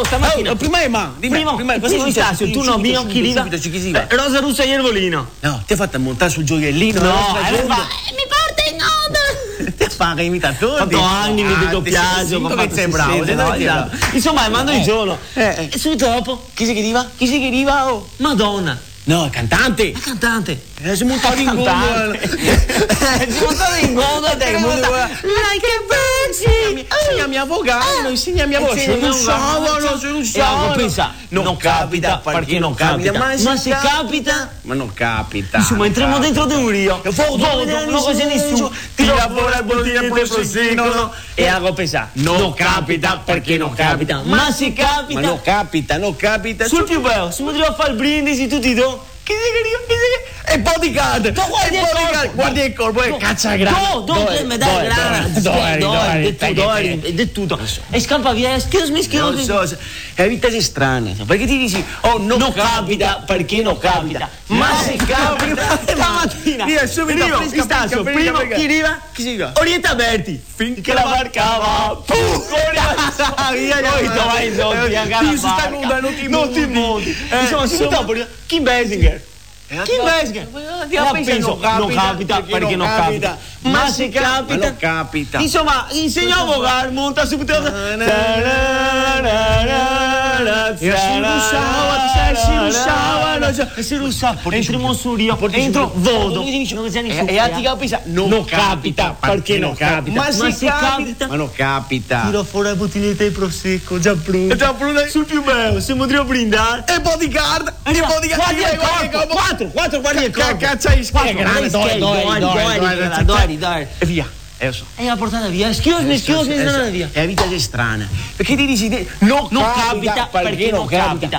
Oh, stamattina. Prima, cosa Stasio, tu non mi occhi lì. Rosa Russa e Ervolino. No, ti ha fatto montare sul gioiellino. No, mi porta in onda. Ti fa che imitatore. Ho fatto anni di doppiaggio. Che sei bravo. Insomma, mando il giorno. E subito dopo. Chi si chiediva? Oh. Madonna. No, cantante. La cantante. Si montava in gondo. Si montava in gondo a te. Like a virgin. Insegnami a vogare, insegnami a voce. Non so. Non capita perché non capita. Ma se capita. Ma non capita. Insomma, entriamo dentro di un rio. Non così nessuno. Tira fuori la bottiglia per prosecco. E hago pesare. Non capita perché non capita. Ma se capita. Ma non capita. Sul più bello, si poteva fare il brindisi tutti tu. Chi e bodyguard! Guardi il corpo e caccia grana! Dove? È tutto. E scappa via, excuse me. Non so, è vita strana, perché ti dici, oh, non capita perché non capita, ma se capita, stamattina, via subito, prima, chi arriva? Chi si arriva? Orietta Berti, finché la barca va, non ti monti, insomma, subito, Kim Basinger. Non capita perché non capita, ma se capita, non capita. Insomma, insegna a vogare, monta subito. Si russava, entriamo sul rio, entro, vodo. E a ti capisci? Non capita perché non capita, ma se capita, ma non capita. Tiro fuori la bottiglietta di prosecco, già pronta. Sul più bello, siamo a brindare. E bodyguard, quattro guardi il corpo. Caccia in È grande, dori. E via. Lo so. E l'ha portata via. Excuse me, è andata via. È la vita strana. Perché ti dici non capita perché non capita.